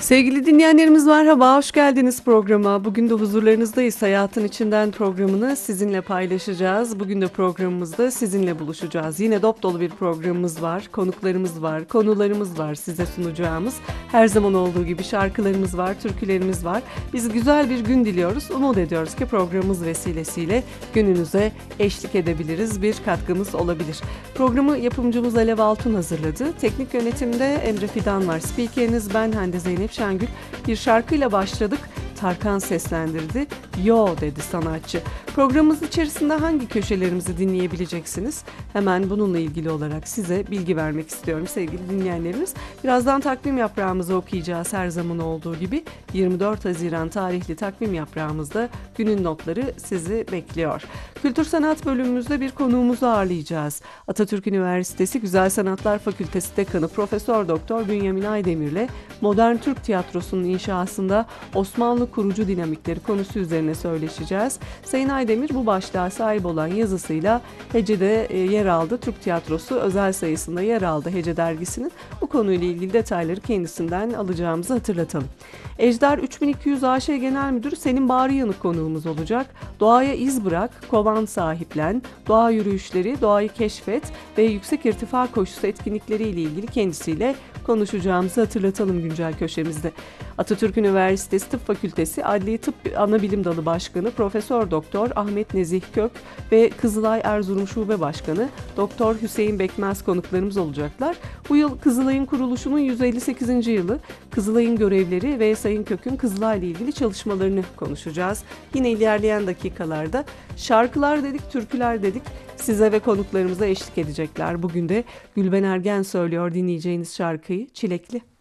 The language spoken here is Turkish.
Sevgili dinleyenlerimiz merhaba, hoş geldiniz programa. Bugün de huzurlarınızdayız. Hayatın içinden programını sizinle paylaşacağız. Bugün de programımızda sizinle buluşacağız. Yine dop dolu bir programımız var, konuklarımız var, konularımız var size sunacağımız. Her zaman olduğu gibi şarkılarımız var, türkülerimiz var. Biz güzel bir gün diliyoruz. Umut ediyoruz ki programımız vesilesiyle gününüze eşlik edebiliriz, bir katkımız olabilir. Programı yapımcımız Alev Altun hazırladı. Teknik yönetimde Emre Fidan var. Spikeriniz ben Hande Zeynep Şengül. Bir şarkıyla başladık. Tarkan seslendirdi. Yo dedi sanatçı. Programımız içerisinde hangi köşelerimizi dinleyebileceksiniz? Hemen bununla ilgili olarak size bilgi vermek istiyorum sevgili dinleyenlerimiz. Birazdan takvim yaprağımızı okuyacağız her zaman olduğu gibi. 24 Haziran tarihli takvim yaprağımızda günün notları sizi bekliyor. Kültür Sanat bölümümüzde bir konuğumuzu ağırlayacağız. Atatürk Üniversitesi Güzel Sanatlar Fakültesi Dekanı Profesör Doktor Bünyamin Aydemir'le modern Türk tiyatrosunun inşasında Osmanlı kurucu dinamikleri konusu üzerine söyleşeceğiz. Sayın Aydemir bu başlığa sahip olan yazısıyla Hece'de yer aldı. Türk Tiyatrosu özel sayısında yer aldı Hece dergisinin. Bu konuyla ilgili detayları kendisinden alacağımızı hatırlatalım. Ejder 3200 AŞ Genel Müdürü Selim Bağrıyanık konuğumuz olacak. Doğaya iz bırak, kovan sahiplen, doğa yürüyüşleri, doğayı keşfet ve yüksek irtifa koşusu etkinlikleriyle ilgili kendisiyle konuşacağımızı hatırlatalım güncel köşemizde. Atatürk Üniversitesi Tıp Fakültesi Adli Tıp Anabilim Dalı Başkanı Profesör Doktor Ahmet Nezih Kök ve Kızılay Erzurum Şube Başkanı Doktor Hüseyin Bekmez konuklarımız olacaklar. Bu yıl Kızılay'ın kuruluşunun 158. yılı. Kızılay'ın görevleri ve Sayın Kök'ün Kızılay ile ilgili çalışmalarını konuşacağız. Yine ilerleyen dakikalarda şarkılar dedik, türküler dedik. Size ve konuklarımıza eşlik edecekler. Bugün de Gülben Ergen söylüyor dinleyeceğiniz şarkıyı Çilekli.